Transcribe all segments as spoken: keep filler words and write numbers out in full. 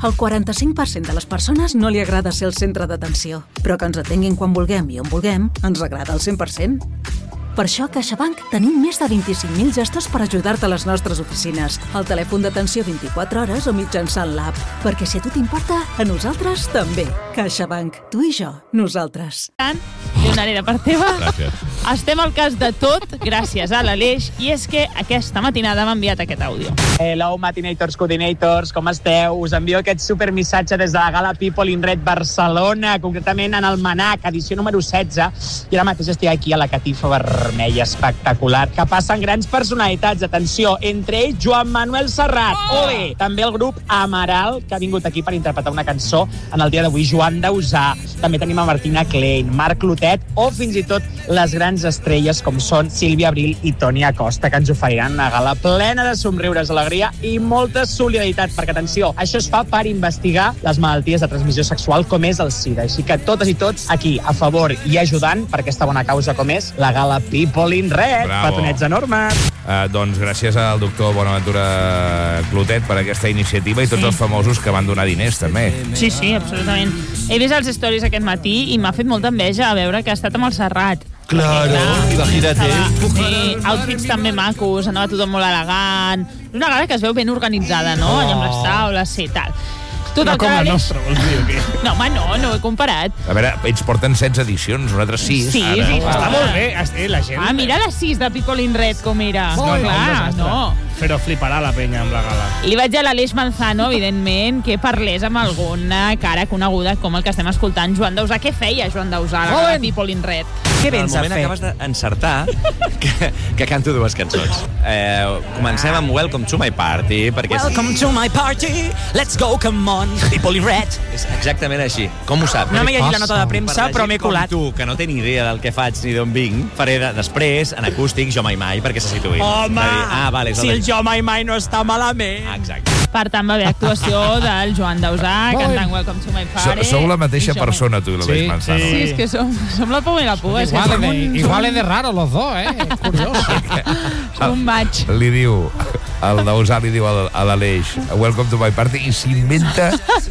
Al quaranta-cinc per cent de les persones no li agrada ser el centre d'atenció, però que ens atenguin quan vulguem i on vulguem ens agrada al cent per cent. Per això a CaixaBank tenim més de vint-i-cinc mil gestors per ajudar-te a les nostres oficines, al telèfon d'atenció vint-i-quatre hores o mitjançant l'app. Perquè si a tu t'importa, a nosaltres també. CaixaBank. Tu i jo. Nosaltres. Dionaré de part teva. Gràcies. Estem al cas de tot gràcies a l'Aleix, i és que aquesta matinada m'ha enviat aquest àudio. Hello, Matinators, Coordinators, com esteu? Us envio aquest supermissatge des de la Gala People in Red Barcelona, concretament en el Manac, edició número setze, i ara mateix estic aquí a la catifa vermella espectacular, que passen grans personalitats, atenció, entre ells Joan Manuel Serrat, oh! Ole! També el grup Amaral, que ha vingut aquí per interpretar una cançó en el dia d'avui, Joan Dausà, també tenim a Martina Klein, Marc Clotet, o fins i tot les grans estrelles com són Sílvia Abril i Toni Acosta, que ens oferiran una gala plena de somriures, alegria i molta solidaritat, perquè, atenció, això es fa per investigar les malalties de transmissió sexual com és el SIDA. Així que totes i tots aquí, a favor i ajudant per aquesta bona causa com és la Gala People in Red. Bravo. Petonets enormes. Uh, doncs gràcies al doctor Bonaventura Clotet per aquesta iniciativa i tots Sí. els famosos que van donar diners, també. Sí, sí, absolutament. He vist els stories aquest matí i m'ha fet molta enveja a veure que ha estat amb el Serrat. Claro, imagínate. Sí, outfits també macos, anava tothom molt elegant. És una gala que es veu ben organitzada, no? Allà amb les taules, sí, tal. Tot No el com que la l'Aleix- nostra, vols dir, o què? No, home, no, no ho he comparat. A veure, ells porten setze edicions, nosaltres sis. Sí, ara. sí, Està molt bé, eh, la gent. Ah, mira les sis de People in Red, com era. No, no, un clar, desastre. no. Però fliparà la penya amb la gala. Li vaig a l'Aleix Manzano, evidentment, que parlés amb alguna cara coneguda com el que estem escoltant, Joan Dausà. Què feia Joan Dausà a la gala People in Red? Què En el vens a moment fer? acabes d'encertar que, que canto dues cançons. Eh, comencem amb Welcome to my Party, perquè és, Welcome to my party, let's go, come on, people in red. és exactament així. Com ho saps? No m'he llegit la nota de premsa, Per però la m'he gent com colat. tu, que no té ni idea del que faig ni d'on vinc, faré de, després, en acústic, Jo Mai Mai, perquè se situï. Home, Ah, vale, és si el el Jo Mai Mai no està malament. Ah, exacte. Per tant, va haver actuació del Joan Dausà, cantant Welcome to my So, Party. sou la mateixa I jo- persona, tu i l'Aleix Sí, Manzano. sí. Sí, és que som, som la poma i la pua. és que Igual, som de, un, igual es de raro los dos, ¿eh? Es curioso. som un match. Li diu, el Dausà li diu al- a l'Aleix, Welcome to my Party, i s'inventa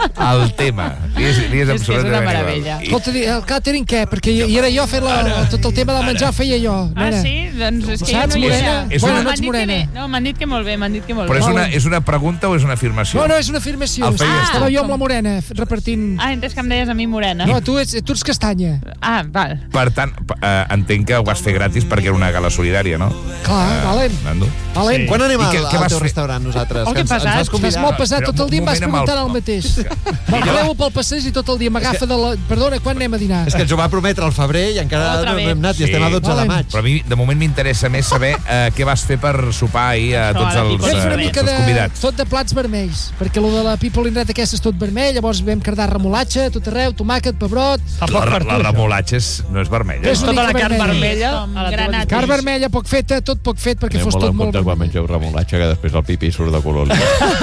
el tema. Li és, li és, És que és una absolutament meravella. igual. I- Escolta, el catering què? Perquè i era jo fent la, tot el tema del menjar ho feia jo. Ah, nena. sí? Doncs és que Saps, jo no hi morena? era. És Bueno, una- no m'han ets dit que morena. bé. No, m'han dit que molt bé, m'han dit que molt Però bé. és una, és una pregunta o és una afirmació? No, no, és una afirmació. El feies Estava tu. jo amb la morena f- repartint... Ah, entès que em deies a mi morena. No, tu ets, tu ets castanya. Ah, val. Per tant, p- eh, entenc que ho vas fer gratis perquè era una gala solidària, no? Clar, valent. Nando? Valent. Sí. Quan anem I al, què- què al vas teu fer? restaurant nosaltres? Oh, Que què ens, pesat. ens vas Estàs convidar. molt pesat, Però tot el dia em un vas moment amb preguntant el- el mateix. M'agreu pel passeig i tot el dia m'agafa de la... Perdona, quan anem a dinar? És que ens ho va prometre al febrer i encara Otra no vez. hem anat Sí. i estem a dotze de Valent. maig. Però a mi, de moment, m'interessa més saber eh, què vas fer per sopar ahir a Això, tots la els, People Vam in fer una eh, mica els de... convidats. tot de plats vermells, perquè lo de la People in Red aquesta és tot vermell, llavors vam cardar remolatxa, tot arreu, tomàquet, pebrot... Tampoc La, per la tu. remolatxa és, no és vermella. És No? una Tota la mica carn vermella. vermella Com a la teva granat. Carn vermella, poc feta, tot poc fet perquè fos tot molt vermell. mengeu remolatxa, que després el pipí surt de color.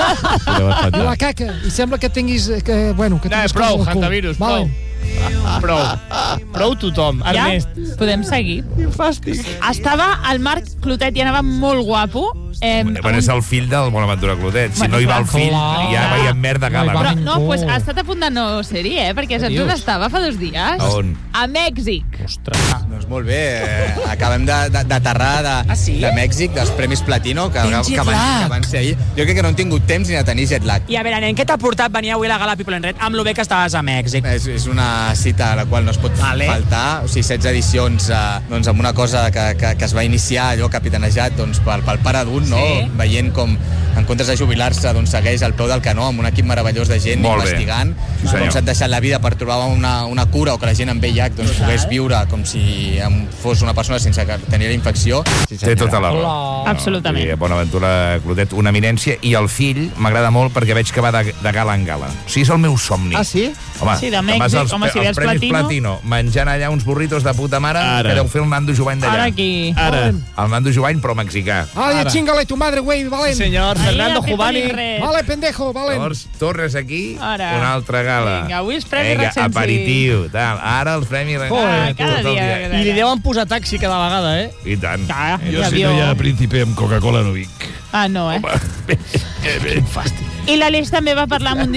I la caca, i sembla que tinguis... Que, bueno, que No, tinguis prou, coses al cul. Hantavirus, prou. Valent. Prou. Prou tothom. Ja? Ernest. Podem seguir. Estava el Marc Clotet i anava molt guapo. Eh, Bueno, és el fill del Bonaventura Clotet. Si Bueno, no hi va clar. el fill, Clar. ja veiem merda gala. No hi va Però, no? no, ningú. pues, ha estat a punt de no ser-hi, eh? Perquè saps on estava fa dos dies? A on? A Mèxic. Doncs molt bé, eh, acabem de- de- d'aterrar de, de, Ah, sí? de Mèxic, dels Premis Platino, que, Quin que, jet que, van, lag. que van ser ahir. Jo crec que no han tingut temps ni de tenir jet lag. I a veure, nen, què t'ha portat venir avui a la gala People in Red amb lo bé que estaves a Mèxic? És, és una cita a la qual no es pot Vale. faltar. O sigui, setze edicions eh, doncs, amb una cosa que, que, que es va iniciar allò capitanejat doncs, pel, pel pare d'un, no? Sí. Veient com en comptes de jubilar-se doncs, segueix al peu del canó amb un equip meravellós de gent Molt bé. investigant Sí, senyor. com s'ha deixat la vida per trobar una, una cura o que la gent amb V I H doncs, pogués viure com si em fos una persona sense que tenir la infecció. Té tota la raó. Absolutament. Sí, Bonaventura Clotet, una eminència. I el fill m'agrada molt perquè veig que va de, de gala en gala. O sigui, és el meu somni. Ah, sí? Home, Sí, de te'n Mèxic, vas als, home, si als veus Premis Platino. Platino, menjant allà uns burritos de puta mare, Ara. que deu fer el Nando Jovany d'allà. Ara aquí. Ara. El Nando Jovany, però mexicà. Vale, Ara. chingale tu madre, güey, valent. Senyor Ahir Fernando a People Jubani. in Red. Vale, pendejo, valent. Llavors, tornes aquí, Ara. una altra gala. Vinga, avui els Premis Vinga, Rexensi. aperitiu, tal. Ara els Premis Rexensi. Ah, cada tot el dia. I li deuen posar taxi cada vegada, eh? I tant. Ah, Jo, i si avió. no hi ha príncipe amb Coca-Cola, no vinc. Ah, no, eh? I l'Aleix també va parlar amb un